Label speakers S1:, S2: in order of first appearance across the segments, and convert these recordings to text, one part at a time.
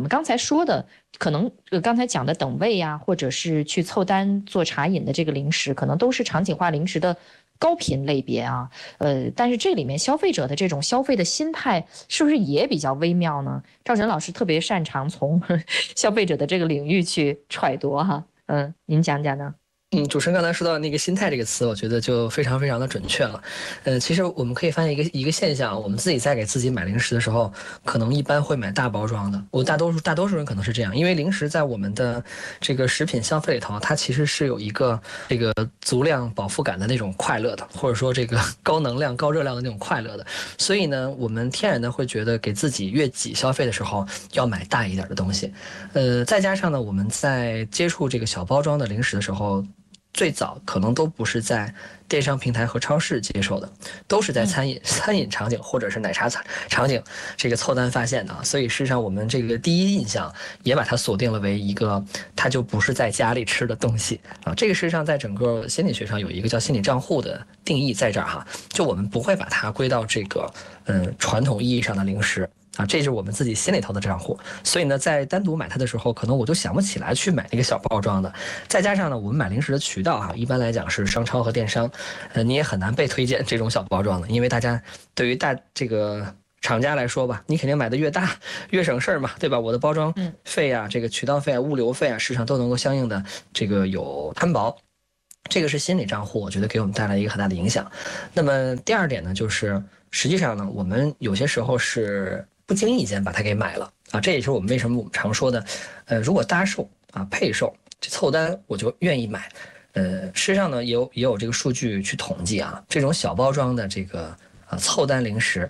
S1: 们刚才说的，可能刚才讲的等位呀，或者是去凑单做茶饮的这个零食，可能都是场景化零食的高频类别啊。但是这里面消费者的这种消费的心态是不是也比较微妙呢？赵晨老师特别擅长从消费者的这个领域去揣度哈。您讲讲呢？
S2: 主持人刚才说到那个心态这个词，我觉得就非常非常的准确了。其实我们可以发现一个现象，我们自己在给自己买零食的时候，可能一般会买大包装的。大多数人可能是这样，因为零食在我们的这个食品消费里头，它其实是有一个这个足量饱腹感的那种快乐的，或者说这个高能量高热量的那种快乐的。所以呢，我们天然的会觉得给自己越挤消费的时候要买大一点的东西。再加上呢，我们在接触这个小包装的零食的时候，最早可能都不是在电商平台和超市接受的，都是在餐饮场景或者是奶茶场景这个凑单发现的。所以事实上我们这个第一印象也把它锁定了为一个它就不是在家里吃的东西啊。这个事实上在整个心理学上有一个叫心理账户的定义在这儿哈，就我们不会把它归到这个传统意义上的零食。这是我们自己心里头的账户，所以呢，在单独买它的时候，可能我就想不起来去买那个小包装的。再加上呢，我们买零食的渠道一般来讲是商超和电商，你也很难被推荐这种小包装的，因为大家对于这个厂家来说吧，你肯定买的越大越省事儿嘛，对吧？我的包装费啊，这个渠道费啊，物流费啊，市场都能够相应的这个有摊薄。这个是心理账户，我觉得给我们带来一个很大的影响。那么第二点呢，就是实际上呢，我们有些时候是不经意间把它给买了啊，这也是我们为什么我们常说的，如果搭售配售这凑单我就愿意买。事实上呢，也有这个数据去统计这种小包装的这个凑单零食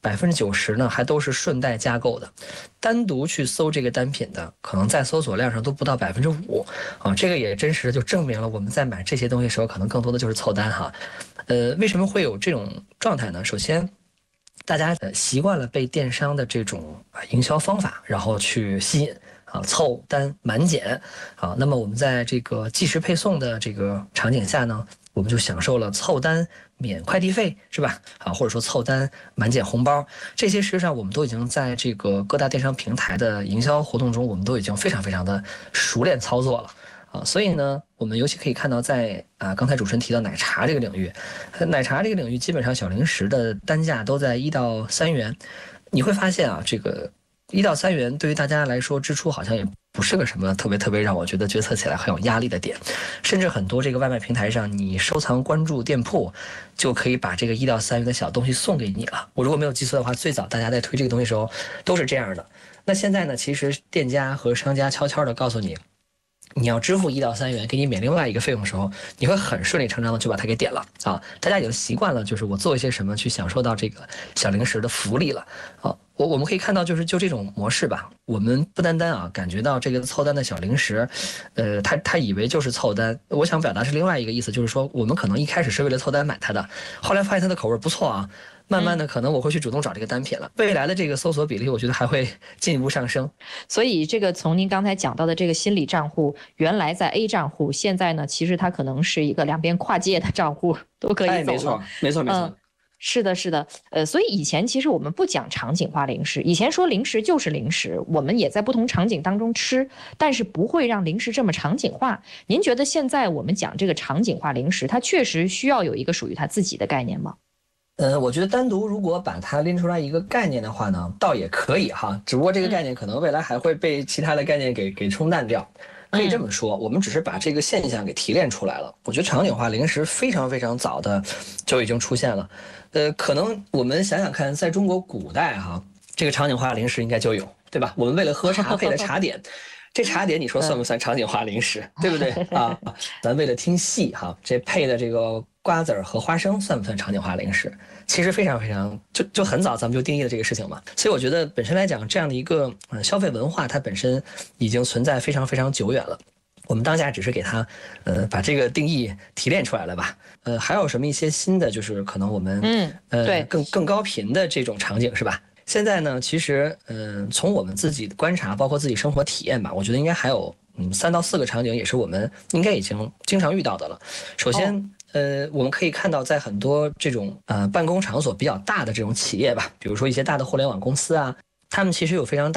S2: ，90%呢还都是顺带加购的，单独去搜这个单品的，可能在搜索量上都不到5%这个也真实的就证明了我们在买这些东西的时候，可能更多的就是凑单哈。为什么会有这种状态呢？首先，大家习惯了被电商的这种营销方法，然后去吸引凑单满减那么我们在这个即时配送的这个场景下呢，我们就享受了凑单免快递费，是吧？或者说凑单满减红包，这些实际上我们都已经在这个各大电商平台的营销活动中，我们都已经非常非常的熟练操作了。所以呢，我们尤其可以看到在刚才主持人提到奶茶这个领域，奶茶这个领域基本上小零食的单价都在1到3元，你会发现这个1到3元对于大家来说支出好像也不是个什么特别让我觉得决策起来很有压力的点，甚至很多这个外卖平台上，你收藏关注店铺就可以把这个1到3元的小东西送给你了。我如果没有记错的话，最早大家在推这个东西的时候都是这样的。那现在呢，其实店家和商家悄悄的告诉你，你要支付1到3元给你免另外一个费用的时候，你会很顺理成章的就把它给点了大家已经习惯了，就是我做一些什么去享受到这个小零食的福利了我们可以看到，就这种模式吧，我们不单感觉到这个凑单的小零食，他以为就是凑单。我想表达是另外一个意思，就是说我们可能一开始是为了凑单买它的，后来发现它的口味不错慢慢的可能我会去主动找这个单品了。未来的这个搜索比例，我觉得还会进一步上升。
S1: 所以这个从您刚才讲到的这个心理账户，原来在 A 账户，现在呢，其实它可能是一个两边跨界的账户，都可以走了。
S2: 没错。
S1: 是的，所以以前其实我们不讲场景化零食，以前说零食就是零食，我们也在不同场景当中吃，但是不会让零食这么场景化。您觉得现在我们讲这个场景化零食，它确实需要有一个属于它自己的概念吗？
S2: 我觉得单独如果把它拎出来一个概念的话呢，倒也可以只不过这个概念可能未来还会被其他的概念给冲淡掉。可以这么说，我们只是把这个现象给提炼出来了。我觉得场景化零食非常非常早的就已经出现了。可能我们想想看，在中国古代这个场景化零食应该就有，对吧？我们为了喝茶配的茶点，这茶点你说算不算场景化零食，对不对咱为了听戏这配的这个瓜子和花生算不算场景化零食？其实非常非常就很早咱们就定义了这个事情嘛。所以我觉得本身来讲，这样的一个消费文化，它本身已经存在非常非常久远了。我们当下只是给它把这个定义提炼出来了吧。还有什么一些新的，就是可能我们
S1: 对
S2: 更高频的这种场景是吧？现在呢，其实从我们自己的观察，包括自己生活体验吧，我觉得应该还有3到4个场景也是我们应该已经经常遇到的了。首先我们可以看到在很多这种办公场所比较大的这种企业吧，比如说一些大的互联网公司他们其实有非常大